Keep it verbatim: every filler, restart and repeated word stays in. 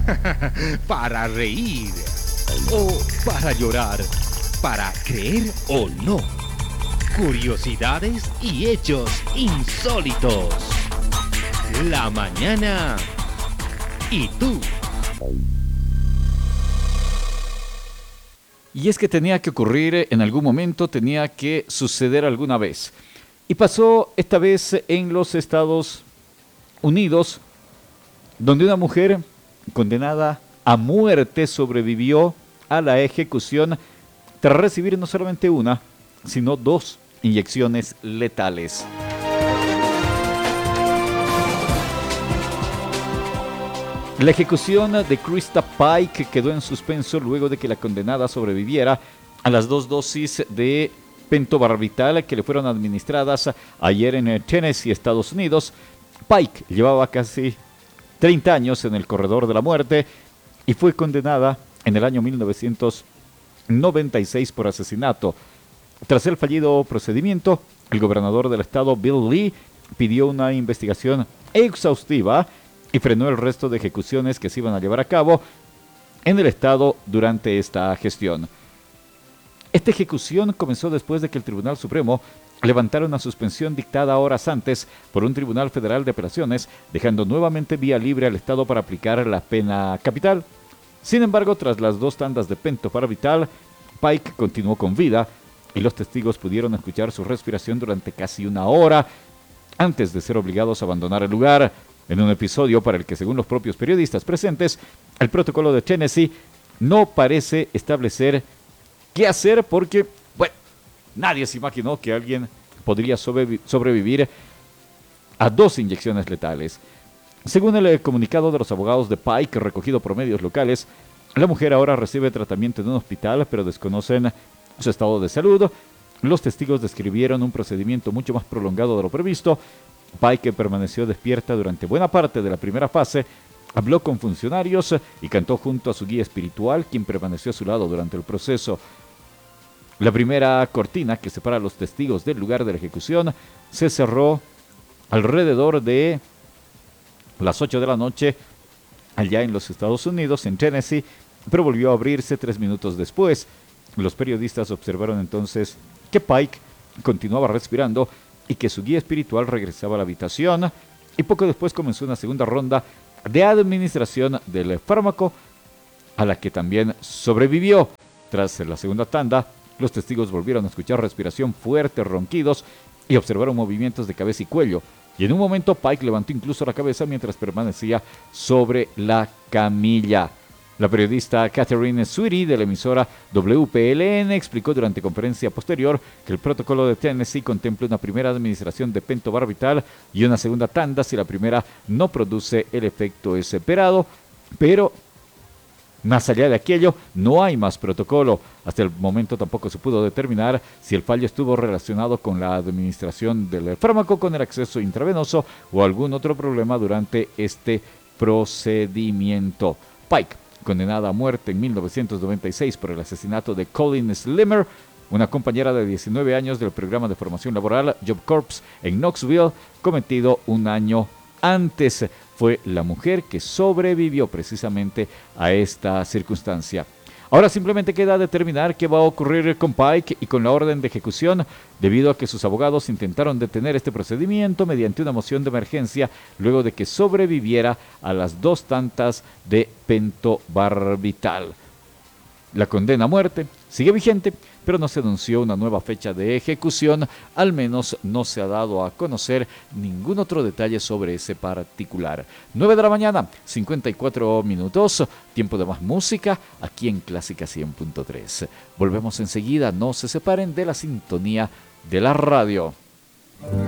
Para reír o para llorar, para creer o no. Curiosidades y hechos insólitos. La mañana y tú. Y es que tenía que ocurrir en algún momento, tenía que suceder alguna vez. Y pasó esta vez en los Estados Unidos, donde una mujer condenada a muerte sobrevivió a la ejecución tras recibir no solamente una, sino dos inyecciones letales. La ejecución de Krista Pike quedó en suspenso luego de que la condenada sobreviviera a las dos dosis de pentobarbital que le fueron administradas ayer en Tennessee, Estados Unidos. Pike llevaba casi treinta años en el corredor de la muerte y fue condenada en el año mil novecientos noventa y seis por asesinato. Tras el fallido procedimiento, el gobernador del estado, Bill Lee, pidió una investigación exhaustiva y frenó el resto de ejecuciones que se iban a llevar a cabo en el estado durante esta gestión. Esta ejecución comenzó después de que el Tribunal Supremo levantara una suspensión dictada horas antes por un Tribunal Federal de Apelaciones, dejando nuevamente vía libre al estado para aplicar la pena capital. Sin embargo, tras las dos tandas de pentobarbital, Pike continuó con vida y los testigos pudieron escuchar su respiración durante casi una hora antes de ser obligados a abandonar el lugar. En un episodio para el que, según los propios periodistas presentes, el protocolo de Tennessee no parece establecer qué hacer porque, bueno, nadie se imaginó que alguien podría sobrevi- sobrevivir a dos inyecciones letales. Según el comunicado de los abogados de Pike, recogido por medios locales, la mujer ahora recibe tratamiento en un hospital, pero desconocen su estado de salud. Los testigos describieron un procedimiento mucho más prolongado de lo previsto. Pike permaneció despierta durante buena parte de la primera fase, habló con funcionarios y cantó junto a su guía espiritual, quien permaneció a su lado durante el proceso. La primera cortina que separa a los testigos del lugar de la ejecución se cerró alrededor de las ocho de la noche allá en los Estados Unidos, en Tennessee, pero volvió a abrirse tres minutos después. Los periodistas observaron entonces que Pike continuaba respirando y que su guía espiritual regresaba a la habitación, y poco después comenzó una segunda ronda de administración del fármaco, a la que también sobrevivió. Tras la segunda tanda, los testigos volvieron a escuchar respiración fuerte, ronquidos, y observaron movimientos de cabeza y cuello, y en un momento Pike levantó incluso la cabeza mientras permanecía sobre la camilla. La periodista Catherine Sweetie de la emisora W P L N explicó durante conferencia posterior que el protocolo de Tennessee contempla una primera administración de pentobarbital y una segunda tanda si la primera no produce el efecto esperado, pero más allá de aquello no hay más protocolo. Hasta el momento tampoco se pudo determinar si el fallo estuvo relacionado con la administración del fármaco, con el acceso intravenoso o algún otro problema durante este procedimiento. Pike, condenada a muerte en mil novecientos noventa y seis por el asesinato de Colin Slimmer, una compañera de diecinueve años del programa de formación laboral Job Corps en Knoxville, cometido un año antes. Fue la mujer que sobrevivió precisamente a esta circunstancia. Ahora simplemente queda determinar qué va a ocurrir con Pike y con la orden de ejecución, debido a que sus abogados intentaron detener este procedimiento mediante una moción de emergencia luego de que sobreviviera a las dos tantas de pentobarbital. La condena a muerte sigue vigente, pero no se anunció una nueva fecha de ejecución, al menos no se ha dado a conocer ningún otro detalle sobre ese particular. nueve de la mañana, cincuenta y cuatro minutos, tiempo de más música, aquí en Clásica cien punto tres. Volvemos enseguida, no se separen de la sintonía de la radio.